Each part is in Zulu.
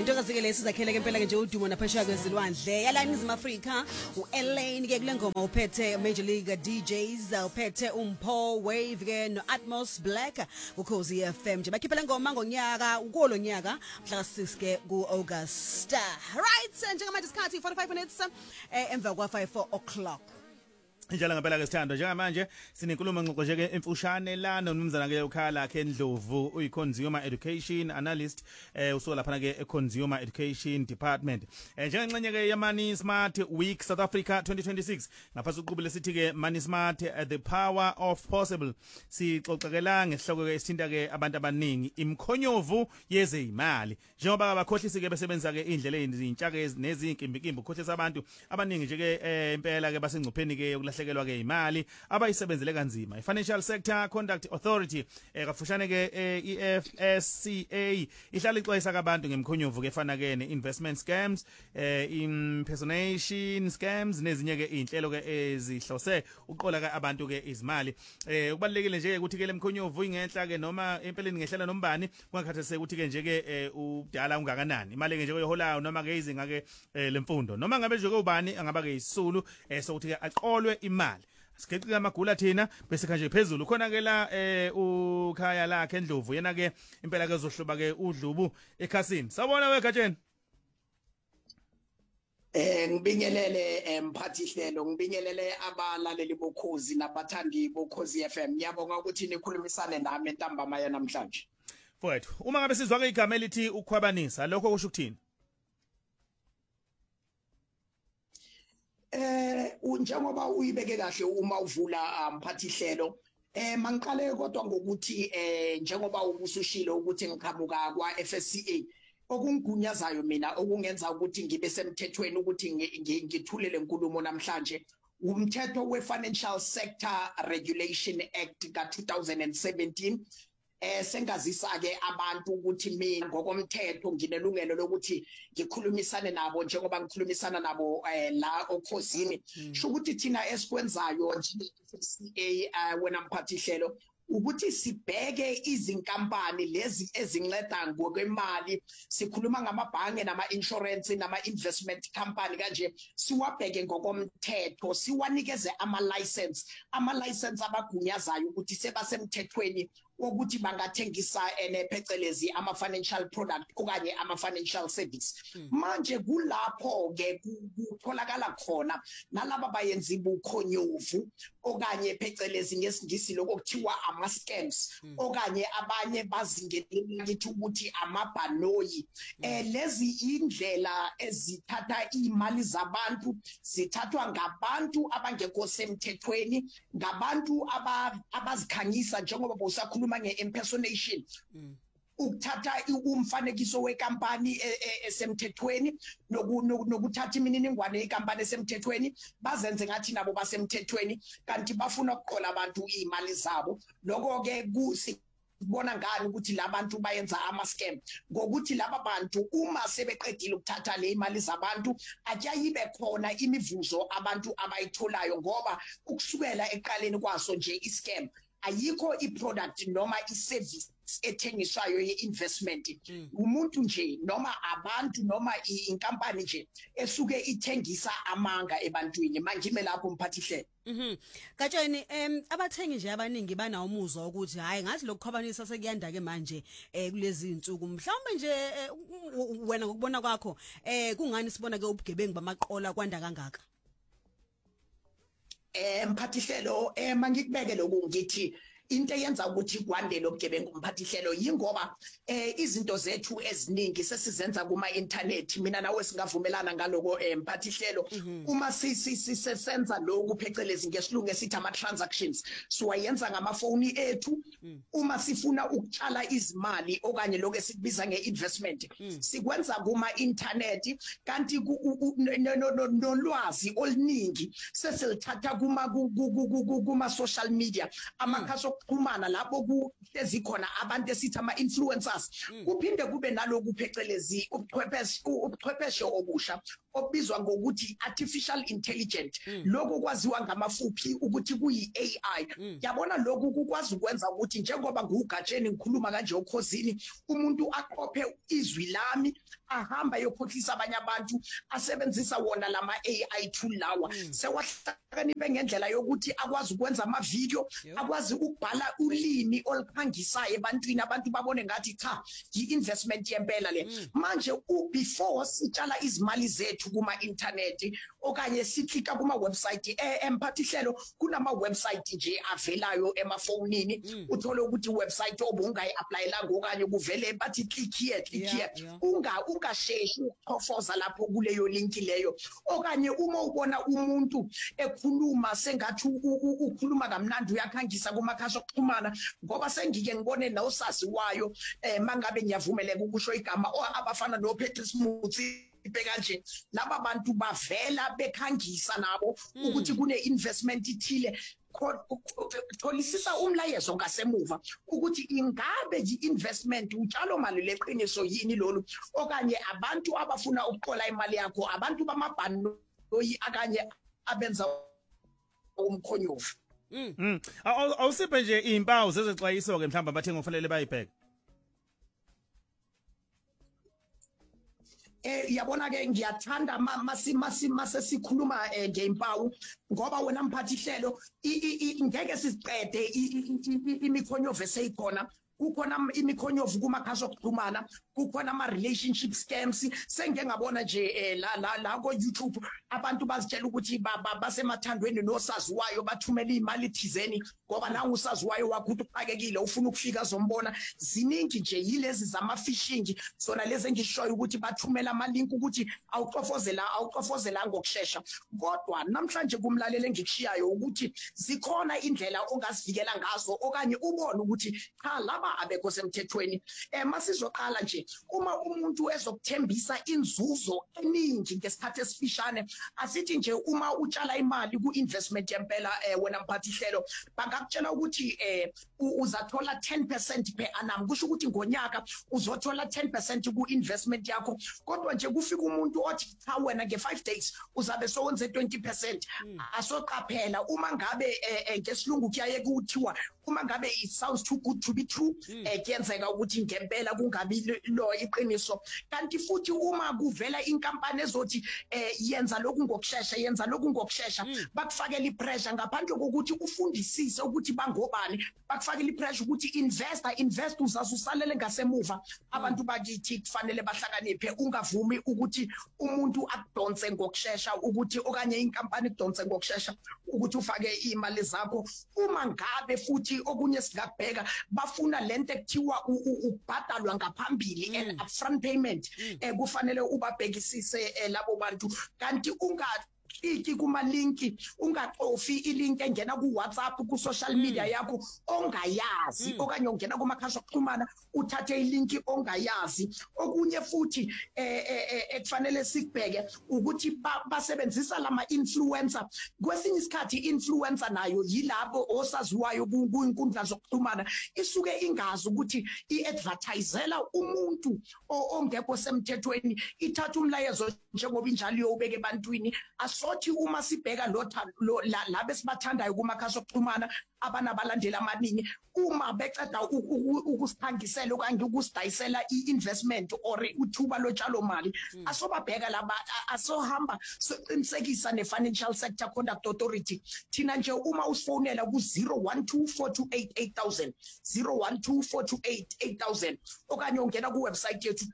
into kasikele sizakhele ke impela ke nje udumo naphesheya kwezilwandle yala eNingizimu Afrika uElane ke kule ngoma uphethe Major League DJs uphethe uMpho Wave ke noAtmos Black ukhozi FM nje bakhipha le ngoma ngonyaka ukolo nyaka mhla ka6 ke kuAugust right njengamanje isikhathi 45 minutes emva kwa 5 o'clock. Njalo ngempela ke sithando njengamanje sinenkulumo ngxoxo nje ke emfushane la nomnumzana ke ukhala ke Ndlovu uyiconsumer education analyst usuka lapha ke consumer education department njengenxenye ke yamani smart week South Africa 2026 ngaphasi uqubule sithi ke Money Smart the power of possible sixoxekela ngesihloko ke isithinta ke abantu abaningi imkhonyovu yezeyimali njengoba abakhohlisi ke besebenzisa ke indlela ezintsha ke nezinkimbinkimbi ukhohlisa abantu abaningi nje ke impela ke basengcupheni ke lahlekelwa ke imali abayisebenzele kanzima iFinancial Sector Conduct Authority kafushane ke EFSCA ihlala ixwayisa kabantu ngemkhonyovu ke efana ke neinvestment scams impersonation scams nezinye ke inhlelo ke ezihlose uqola ke abantu ke izimali ukubalekile nje ukuthi ke lemkhonyovu ingenhla ke noma empeleni ngehlela nombani kungakhathaliseki ukuthi ke nje ke udala ungakanani imali ke nje uyiholayo noma ke izinga ke lemfundo noma ngabe nje ubani angaba ke isisulu sokuthi ke aqolwe imali sigeqika amagula thina bese kanje phezulu khona ke la ukhaya lakhe Ndlovu yena ke impela ke uzohluba ke udlubu ekhasini sabona wegatsheni ngibingelele mphathi hlelo ngibingelele abalaleli bokhozi nabathandi bokhozi FM ngiyabonga ukuthi nikhulumisane nami entambama ya namhlanje mfowethu uma ngabe sizwa ke igama elithi ukukhwabanisa lokho kusho ukuthini njengoba uyibeke kahle uma uvula mphathi hlelo mangiqale kodwa ngokuthi njengoba ubusushilo ukuthi ngiqhamuka kwa FSCA okungunyazayo mina okungenza ukuthi ngibe semthethweni ukuthi ngithule lenkulumo namhlanje umthetho weFinancial Sector Regulation Act ka2017 sengazisa ke abantu ukuthi mina ngokomthetho nginelungelo lokuthi ngikhulumisane nabo njengoba ngikhulumisana nabo la okhosini sho ukuthi thina esikwenzayo nje wena mphathi hlelo ukuthi sibheke izinkampani lezi ezinceda ngokwemali sikhuluma ngamabhange nama insurance nama investment company kanje siwabheke ngokomthetho siwanikeze ama license abagunyazayo ukuthi sebasemthethweni ukuthi bangathengisa phecelezi ama financial product okanye ama financial service manje kulapho ke kutholakala khona nalabo bayenza ubukhonyovu okanye phecelezi ngesingisi lokho kuthiwa ama scams okanye abanye bazingelela lithi ukuthi amabhanoyi lezi indlela ezithatha imali zabantu zithathwa ngabantu abangekho semthethweni ngabantu abazikhanyisa njengoba bosakhuluma ngeimpersonation ukuthatha umfanekiso wekampani esemthethweni nokuthatha imininingwane yekampani esemthethweni bazenze ngathi nabo basemthethweni kanti bafuna ukuqola abantu imali zabo lokho ke kubona ngani ukuthi labantu bayenza ama scam ngokuthi laba bantu uma sebeqedile ukuthatha le imali zabantu ajayibe khona imivuzo abantu abayitholayo ngoba ukusukela eqaleni kwaso nje iscam ayikho iproduct noma iservice ethengiswayo yeinvestment umuntu nje noma abantu noma inkampani nje esuke ithengisa amanga ebantwini mangime lapho mphathi hle Gatsheni abathengi nje abaningi banawo umuzwa ukuthi hayi ngathi lokukhwabanisa sekuyanda ke manje kulezi insuku mhlawumbe nje wena ngokubona kwakho kungani sibona ke ubugebengu bamaqola kwanda kangaka mphathi hlelo mangikubeke lokho ngithi into eyenza ukuthi kwandele obugebengu mphathi hlelo yingoba izinto zethu eziningi sesizenza kuma internet mina nawe singavumelana ngaloko mphathi hlelo uma sisenza lokhu phecelezi ngesilungu esithi ama transactions siwayenza ngamafoni ethu uma sifuna ukutshala izimali okanye lokho esikubiza ngeinvestment sikwenza kuma internet kanti nolwazi oluningi sesilithatha kuma social media amakhaso ukuxhumana lapho kuhlezi khona abantu esithi ama influencers kuphinde kube naloku phecelezi ubuchwepheshe obusha obizwa ngokuthi artificial intelligence lokho kwaziwa ngamafuphi ukuthi kuyi AI yabona lokho kukwazi ukwenza ukuthi njengoba ngugatsheni ngikhuluma kanje okhosini umuntu aqophe izwi lami ahamba yokhohlisa abanye abantu asebenzisa wona lama AI tool lawa sewahlakaniphe ngendlela yokuthi akwazi ukwenza ama video akwazi ukubhala ulimi olukhangisayo ebantwini abantu babone ngathi cha i-investment yempela le manje before sitshala izimali zethu kuma internet okanye siklika kuma website emphathihlelo kunama website nje avelayo emafonini uthola ukuthi website obungayi-applyela ngokanye kuvele bathi click here ungasheshi ukuchofoza lapho kuleyo link leyo okanye uma ubona umuntu ekhuluma sengathi ukhuluma kamnandi uyakhangisa kumakhasi okuxhumana ngoba sengike ngibone nawusazi wayo mangabe ngiyavumeleka ukusho igama abafana no Patrice Mutsi kanje laba bantu bavela bekhangisa nabo ukuthi kune investment ithile tholisisa umlayezo ngasemuva ukuthi ingabe i-investment utshalo mali leqiniso yini lolu okanye abantu abafuna ukuqola imali yakho abantu bamabhanoyi akanye abenza umkhonyovu awusiphe nje izimpawu zezexwayiso ke mhlawumbe abathengi ofanele bayibheke yabona ke ngiyathanda mase sikhuluma ngeimpawu ngoba wena mphathi hlelo ngeke siqede imikhonyovu eseyikhona kukhona imikhonyovu kumakhasi okuxhumana kukhona ama relationship scams sengike ngabona nje la ko YouTube abantu bazitshela ukuthi basemathandweni nosaziwayo bathumela imali thizeni ngoba nangu usaziwayo wakho uqhakekile ufuna ukufika zombona ziningi nje yilezi zama phishing sona lezi engishoyo ukuthi bathumela ama link ukuthi awuqofozela ngokusheshsha kodwa namhlanje kumlaleli engikushiyayo ukuthi zikhona indlela ongazivikela ngazo okanye ubone ukuthi cha laba abekho semthethweni masizoqala nje uma umuntu ezokuthembisa inzuzo eningi ngesikhathi esifishane asithi nje uma utshala imali ku-investment yempela wena mphathi hlelo bangakutshela ukuthi uzathola 10% per annum kusho ukuthi ngonyaka uzothola 10% ku-investment yakho kodwa nje kufika umuntu othi cha wena nge5 days uzabe sowenze 20% asoqaphela uma ngabe ngesilungu kuyaye kuthiwa uma ngabe it sounds too good to be true kuyenzeka ukuthi ngempela kungabi lo iqiniso kanti futhi uma kuvela inkampani ezothi yenza lokhu ngokusheshsha bakufakela ipressure ngaphandle kokuthi ufundisise ukuthi bangobani bakufakela ipressure ukuthi invest uzasusalele ngasemuva abantu bakithi kufanele bahlakaniphe ungavumi ukuthi umuntu akudonse ngokusheshsha ukuthi okanye inkampani ikudonse ngokusheshsha ukuthi ufake imali zakho uma ngabe futhi okunye singabheka bafuna lento ekuthiwa ubhadalwa ngaphambili and upfront payment kufanele ubabhekisise labo bantu kanti kliki kuma linki ungaqofi ilink engena ku WhatsApp ku social media yakho ongayazi okanye ungena kuma khasi okuxhumana uthathe ilinki ongayazi okunye futhi ekufanele sikubheke ukuthi basebenzisa lama influencer kwesinye isikhathi influencer nayo yilabo osaziwayo kuinkundla zokuxhumana isuke ingazi ukuthi iadvertisela umuntu ongekho semthethweni ithatha umlayezo njengoba injalo yobeka ebantwini asothi uma sibheka labe sibathandayo kumakhasi okuxhumana abanabalandeli amaningi uma beceda ukusiphangisela okanye ukusidayisela i-investment or uthuba lotshalo mali asobabheka laba asohamba soqinisekisa ne-Financial Sector Conduct Authority thina nje uma usifonela ku 012 4288000 okanye ungena ku website yethu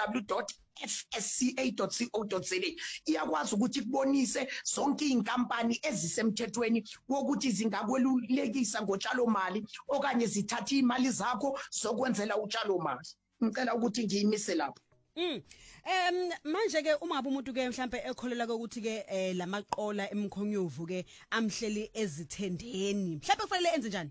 www.fsca.co.za iyakwazi ukuthi kubonise zonke inkampani ezisemthethweni wokuthi zingakwelulekisa ngotshalo mali okanye zithatha imali zakho zokwenzela utshalo mali ngicela ukuthi ngiyimise lapho manje ke uma umuntu ke mhlambe ekholela ukuthi ke lamaqola emkhonyovu ke amhleli ezithendeni mhlambe kufanele enze njani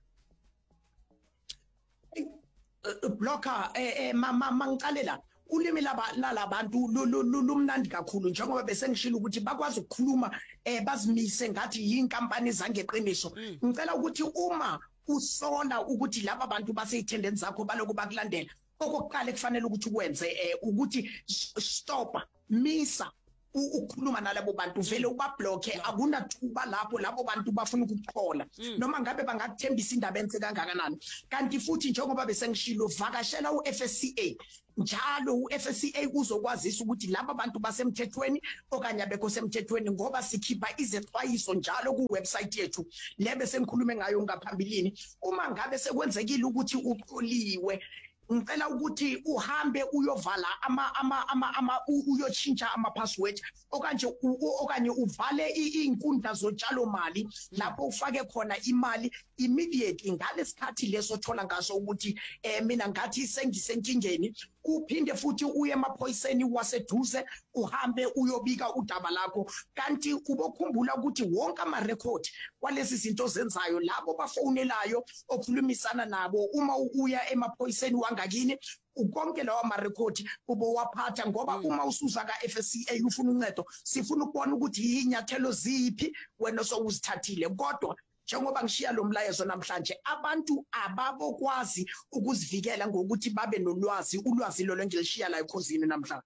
blocker mangicalela ulimi labantu lumnandi kakhulu njengoba bese ngishilo ukuthi bakwazi ukukhuluma bazimise ngathi yinkampani zangeqiniso ngicela ukuthi uma usola ukuthi laba bantu baseyithendeni zakho baloku bakulandela okokuqala kufanele ukuthi ukwenze ukuthi stop misa ukukhuluma nalabo bantu vele ubablock akunathuba labo bantu bafuna ukuqhola noma ngabe bangakuthembisa indaba enhle kangakanani kanti futhi njengoba besengishilo vakashela uFSCA njalo uFSCA uzokwazisa ukuthi laba bantu basemthethweni okanye abekho semthethweni ngoba sikhipha izexwayiso njalo ku website yethu lebe sengikhulume ngayo ngaphambilini uma ngabe sekwenzekile ukuthi uqoliwe ngicela ukuthi uhambe uyovala uyotshintsha ama-password okanye uvale inkundla zotshalo mali lapho ufake khona imali immediately ngalesikhathi leso thola ngaso ukuthi mina ngathi sengisenkingeni uphinde futhi uye emaphoyiseni waseduze uhambe uyobika udaba lakho kanti ubokhumbula ukuthi wonke ama-record kwalezi zinto zenzayo labo bafonelayo okhulumisana nabo uma uya emaphoyiseni wangakini ukonke lawa ma-record ubowaphatha ngoba uma usuza ka-FSCA ufuna uncedo sifuna ukubona ukuthi inyathelo ziphi wena sowuzithathile kodwa njengoba ngishiya lo mlayezo namhlanje abantu ababokwazi ukuzivikela ngokuthi babe nolwazi ulwazi lo ngilishiya la ekhosini namhlanje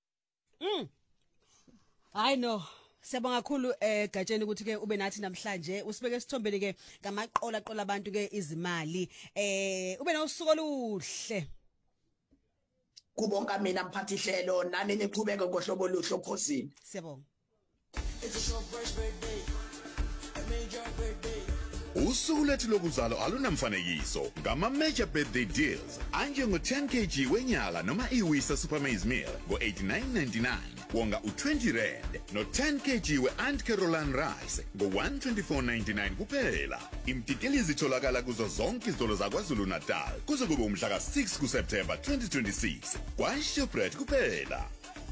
I know siyabonga kakhulu gatsheni ukuthi ke ube nathi namhlanje usibeke sithombeni ke ngamaqola abantu ke izimali ube nosuku oluhle kubonga mina mphathi hlelo nani niqhubeke ngohlobo oluhle ekhosini siyabonga Usuku lethu lokuzalwa alunamfanekiso ngama-major birthday deals anjengo 10 kg wenyala noma iwisa supermaize meal ngo-89.99 wonga u-20 rand no-10 kg we-Aunt Caroline rice ngo-124.99 kuphela. Imtitili zitholakala kuzo zonke izitolo zaKwaZulu Natal kuze kube umhla ka-6 kuSeptemba 2026 kwa-Shoprite kuphela.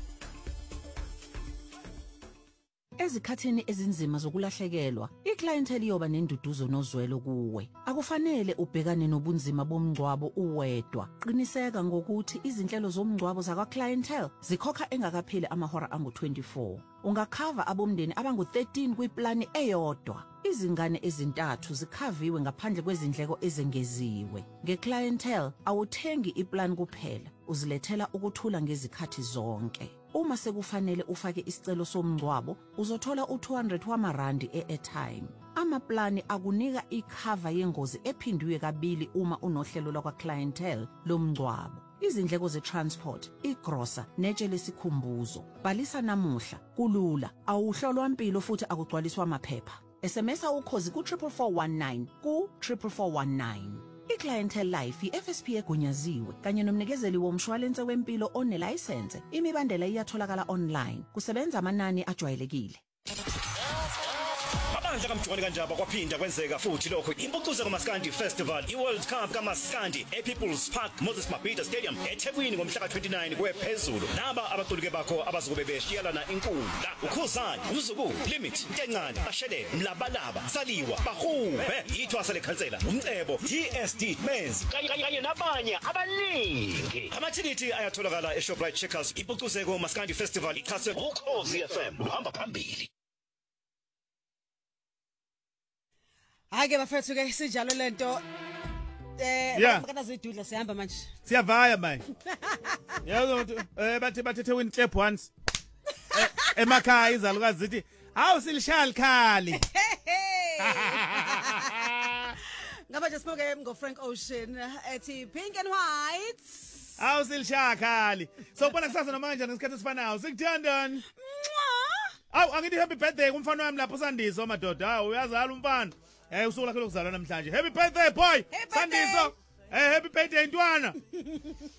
Ezikhathini ezinzima zokulahlekelwa, iclientele iyoba nenduduzo nozwelo kuwe. Akufanele ubhekane nobunzima bomngcwabo uwedwa. Qiniseka ngokuthi izinhlelo zomngcwabo zakwa-clientele zikhokha engakapheli amahora angu-24. Ungakhava abomndeni abangu-13 kwiplani eyodwa. Izingane ezintathu zikhaviwe ngaphandle kwezindleko ezengeziwe. Nge-clientele awuthengi iplan kuphela, uzilethela ukuthula ngezikhathi zonke. Uma sekufanele ufake isicelo somngcwabo, uzothola u200 wamarandi e-airtime. Amaplani akunika ikhava yengozi ephindiwe kabili uma unohlelo lakwa-clientele lomngcwabo. Izindleko ze-transport, igrosa, netshe lesikhumbuzo. Bhalisa namuhla, kulula, awuhlolwa mpilo futhi akugcwaliswa amaphepha. SMS ukhozi ku-44419 ku-44419. I-Clientele Life i-FSP egunyaziwe kanye nomnikezeli womshwalense wempilo onelayisense. Imibandela iyatholakala online. Kusebenza amanani ajwayelekile. Amandla kaMjoni kanjaba kwaphinda kwenzeka futhi lokho impucuzo kaMaskandi Festival iWorld Cup kaMaskandi ePeople's Park Moses Mabhida Stadium eThekwini ngomhla ka-29 kwephezulu. Naba abaculi bakho abazobe beshiyalana inkundla uKhuzani, uZuku, Limit, Ntencane, Ashele, Mlabalaba, Saliwa, Bahube, ithwasa lekhansela, Umcebo, TSD Men's kanye nabanye abaningi. Amathikithi ayatholakala eShoprite Checkers. Impucuzo kaMaskandi Festival ikhase uKhozi FM uhamba phambili. Ake bafethu ke sijalo lento bakana zidudla sihamba manje Siyavaya manje. Yazo bathethe win clap once. Emakhaya izalukazi zithi hawu silishaya likhali. Ngaba nje sibuke ngoFrank Ocean ethi Pink and White. Hawu silishaya khali. So ubona kusasa namanje ngesikhathi esifanayo. Sikuthandani? Awu angithi happy birthday kumfana wami lapho Sandiso madoda. Hawu uyazala umfana. Usuku lakho lokuzalwa namhlanje. Happy birthday boy. Sandiso. Happy birthday ntwana.